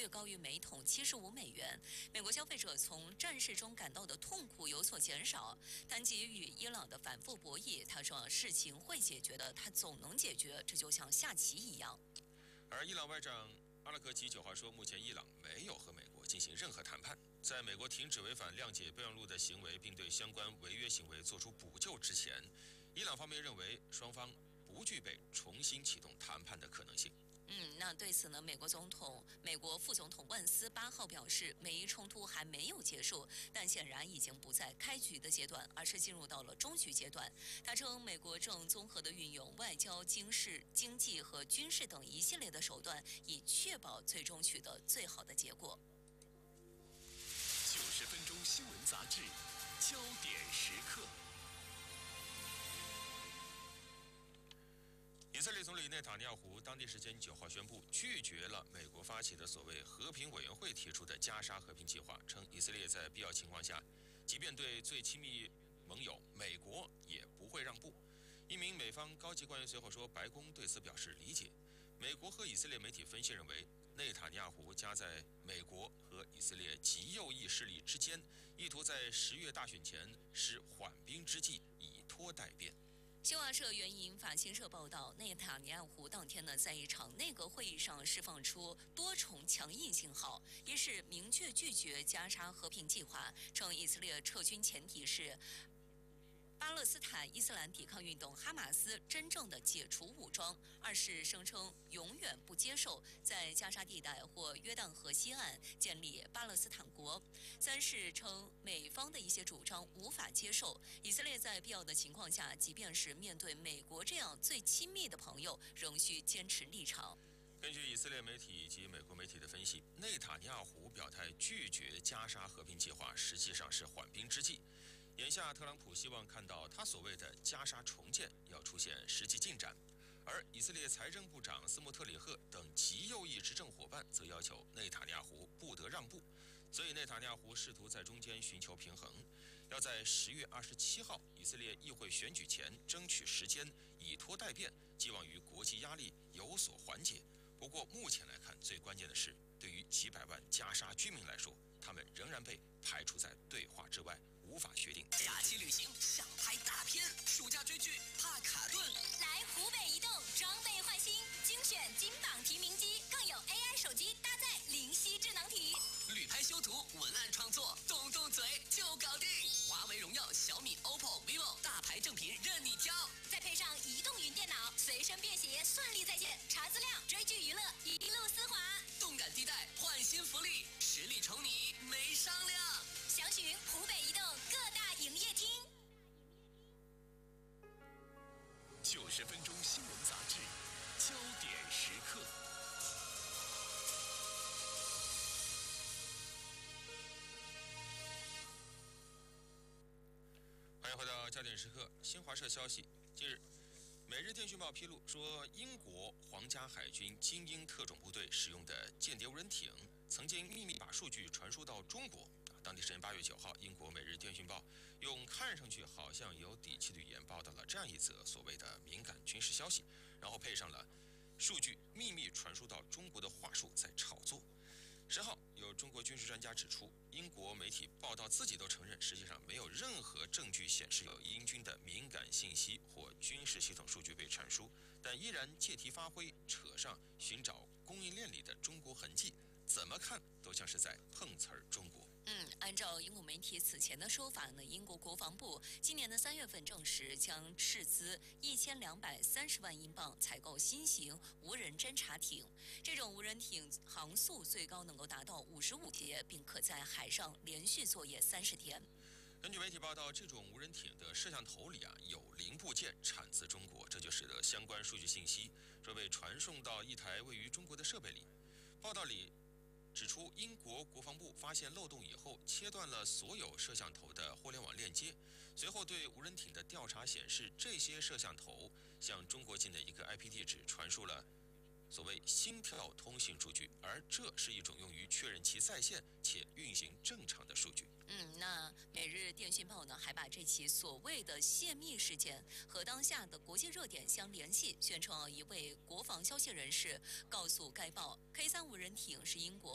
略高于每桶$75。美国消费者从战事中感到的痛苦有所减少。谈及与伊朗的反复博弈，他说事情会解决的，他总能解决，这就像下棋一样。 而伊朗外长阿拉格齐9号说，目前伊朗没有和美国进行任何谈判。在美国停止违反谅解备忘录的行为，并对相关违约行为作出补救之前，伊朗方面认为双方不具备重新启动谈判的可能性。 那对此呢，美国副总统万斯8号表示，美伊冲突还没有结束，但显然已经不在开局的阶段，而是进入到了终局阶段。他称，美国正综合地运用外交、经济和军事等一系列的手段，以确保最终取得最好的结果。 90分钟新闻杂志，焦点时刻。 以色列总理内塔尼亚胡当地时间9号宣布拒绝了美国发起的所谓和平委员会提出的加沙和平计划，称以色列在必要情况下，即便对最亲密盟友美国也不会让步。一名美方高级官员随后说，白宫对此表示理解。美国和以色列媒体分析认为，内塔尼亚胡夹在美国和以色列极右翼势力之间，意图在10月大选前施缓兵之计，以拖待变。 新华社援引法新社报道，内塔尼亚胡当天呢，在一场内阁会议上释放出多重强硬信号：一是明确拒绝加沙和平计划，称以色列撤军前提是巴勒斯坦伊斯兰抵抗运动哈马斯真正的解除武装；二是声称永远不接受在加沙地带或约旦河西岸建立巴勒斯坦国；三是称美方的一些主张无法接受，以色列在必要的情况下，即便是面对美国这样最亲密的朋友，仍需坚持立场。 根据以色列媒体以及美国媒体的分析，内塔尼亚胡表态拒绝加沙和平计划，实际上是缓兵之计。眼下，特朗普希望看到他所谓的加沙重建要出现实际进展，而以色列财政部长斯莫特里赫等极右翼执政伙伴则要求内塔尼亚胡不得让步，所以内塔尼亚胡试图在中间寻求平衡，要在10月27号以色列议会选举前争取时间，以拖待变，寄望于国际压力有所缓解。不过目前来看，最关键的是，对于几百万加沙居民来说，他们仍然被排除在对话之外，无法决定。 假期旅行想拍大片，暑假追剧怕卡顿， 来湖北移动，装备换新，精选金榜题名机，更有 AI 手机搭载灵犀智能体。 旅拍修图、文案创作，动动嘴就搞定。华为、荣耀、小米、OPPO、vivo 大牌正品任你挑， 再配上移动云电脑，随身便携，顺利在线，查资料、追剧娱乐，一路丝滑。 动感地带换新福利，实力宠你没商量。 详询湖北移动各大营业厅。 90分钟新闻杂志，焦点时刻。 欢迎回到焦点时刻。新华社消息，近日，《每日电讯报》披露说，英国皇家海军精英特种部队使用的间谍无人艇曾经秘密把数据传输到中国。当地时间8月9号，英国《每日电讯报》用看上去好像有底气的语言报道了这样一则所谓的敏感军事消息，然后配上了数据秘密传输到中国的话术在炒作。10号，有中国军事专家指出，英国媒体报道自己都承认，实际上没有任何证据显示有英军的敏感信息或军事系统数据被传输，但依然借题发挥，扯上寻找供应链里的中国痕迹，怎么看都像是在碰瓷儿中国。 按照英国媒体此前的说法呢，英国国防部今年的3月份证实将斥资1230万英镑采购新型无人侦察艇。这种无人艇航速最高能够达到55节，并可在海上连续作业30天。 根据媒体报道，这种无人艇的摄像头里有零部件产自中国，这就使得相关数据信息说被传送到一台位于中国的设备里。报道里指出，英国国防部发现漏洞以后，切断了所有摄像头的互联网链接。随后对无人艇的调查显示，这些摄像头向中国境的一个 IP 地址传输了所谓心跳通信数据，而这是一种用于确认其在线且运行正常的数据。 那《每日电讯报》呢，还把这起所谓的泄密事件和当下的国际热点相联系，宣称一位国防消息人士告诉该报，K3无人艇是英国